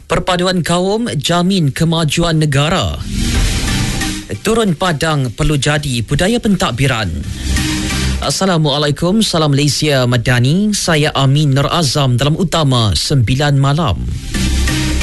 Perpaduan kaum jamin kemajuan negara. Turun padang perlu jadi budaya pentadbiran. Assalamualaikum, salam Malaysia Madani. Saya Amin Nur Azam dalam Utama 9 Malam.